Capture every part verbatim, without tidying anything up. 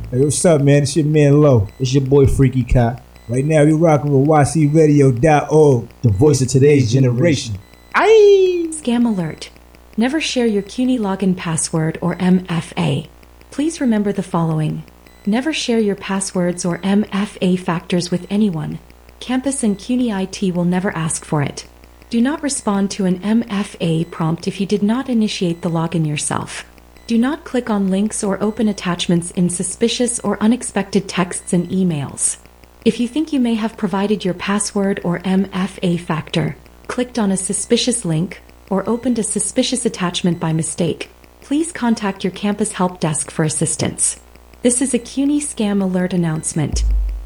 Hey, what's up, man? It's your man Low. It's your boy Freaky Kai. Right now, we rocking with Y C radio dot org, the voice of today's generation. Aye! Scam alert. Never share your CUNY login password or M F A. Please remember the following. Never share your passwords or M F A factors with anyone. Campus and CUNY I T will never ask for it. Do not respond to an M F A prompt if you did not initiate the login yourself. Do not click on links or open attachments in suspicious or unexpected texts and emails. If you think you may have provided your password or M F A factor, clicked on a suspicious link, or opened a suspicious attachment by mistake, please contact your campus help desk for assistance. This is a CUNY scam alert announcement.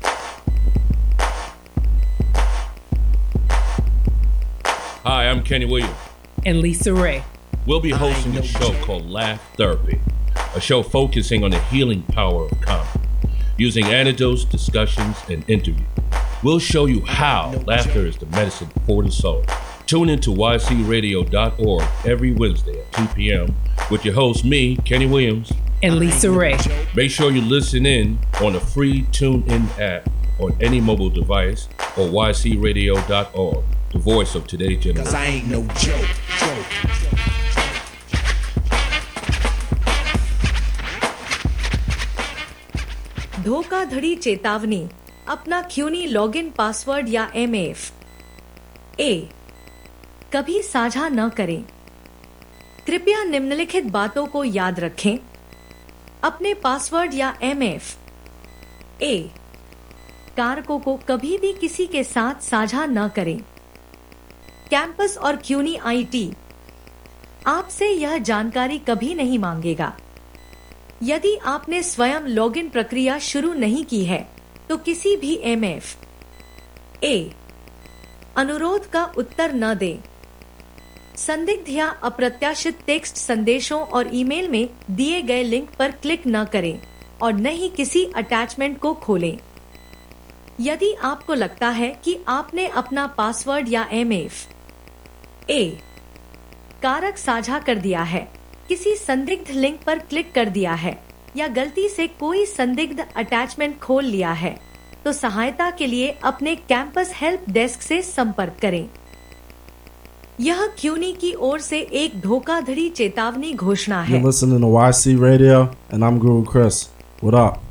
Hi, I'm Kenny Williams. And Lisa Ray. We'll be hosting a show called Laugh Therapy, a show focusing on the healing power of comedy, using anecdotes, discussions, and interviews. We'll show you how laughter is the medicine for the soul. Tune in to Y C radio dot org every Wednesday at two p.m. with your host, me, Kenny Williams. And Lisa Ray. Make sure you listen in on the free TuneIn app on any mobile device or Y C radio dot org, the voice of today's generation. Cause I ain't no joke. joke. धोखाधड़ी चेतावनी। अपना क्यूनी login password या M F A कभी साझा न करें। कृपया निम्नलिखित बातों को याद रखें। अपने पासवर्ड या एम एफ ए कारकों को कभी भी किसी के साथ साझा न करें। कैंपस और क्यूनी आई टी आपसे यह जानकारी कभी नहीं मांगेगा। यदि आपने स्वयं लॉगिन प्रक्रिया शुरू नहीं की है तो किसी भी एम एफ ए अनुरोध का उत्तर न दें। संदिग्ध या अप्रत्याशित टेक्स्ट संदेशों और ईमेल में दिए गए लिंक पर क्लिक न करें और न ही किसी अटैचमेंट को खोलें। यदि आपको लगता है कि आपने अपना पासवर्ड या एम एफ ए कारक साझा कर दिया है, किसी संदिग्ध लिंक पर क्लिक कर दिया है या गलती से कोई संदिग्ध अटैचमेंट खोल लिया है, तो सहायता के लिए अपने कैंपस हेल्प डेस्क से संपर्क करें। यह क्यूनी की ओर से एक धोखाधड़ी चेतावनी घोषणा है। You're listening to Y C Radio and I'm Guru Chris. What up?